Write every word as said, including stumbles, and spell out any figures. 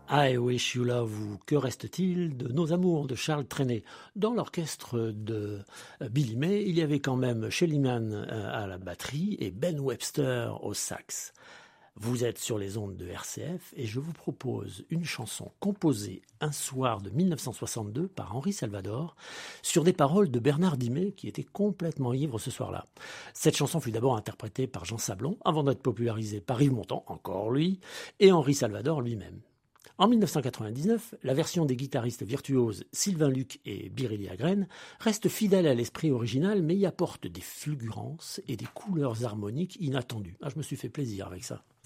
I Wish You Love ou Que reste-t-il de nos amours de Charles Trenet. Dans l'orchestre de Billy May, il y avait quand même Shelly Manne à la batterie et Ben Webster au sax. Vous êtes sur les ondes de R C F et je vous propose une chanson composée un soir de mille neuf cent soixante-deux par Henri Salvador sur des paroles de Bernard Dimet qui était complètement ivre ce soir-là. Cette chanson fut d'abord interprétée par Jean Sablon avant d'être popularisée par Yves Montand, encore lui, et Henri Salvador lui-même. En mille neuf cent quatre-vingt-dix-neuf, la version des guitaristes virtuoses Sylvain Luc et Biréli Agren reste fidèle à l'esprit original mais y apporte des fulgurances et des couleurs harmoniques inattendues. Ah, je me suis fait plaisir avec ça.